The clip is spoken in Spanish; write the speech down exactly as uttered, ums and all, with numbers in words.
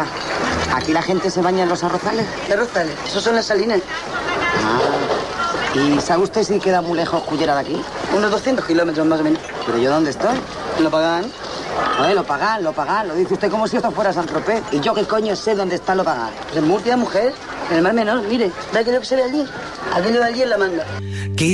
hija, ¿aquí la gente se baña en los arrozales? ¿Qué arrozales? Esos son las salinas. Ah, ¿y sabe usted si queda muy lejos Cullera de aquí? Unos doscientos kilómetros más o menos. ¿Pero yo dónde estoy? ¿Lo pagan? Oye, lo pagan, lo pagan. Lo dice usted como si esto fuera Saint-Tropez. ¿Y yo qué coño sé dónde está lo pagan? Pues en Murcia, mujer. En el Mar Menor, mire. ¿Ve aquello que se ve allí? Aquello de allí en la manga.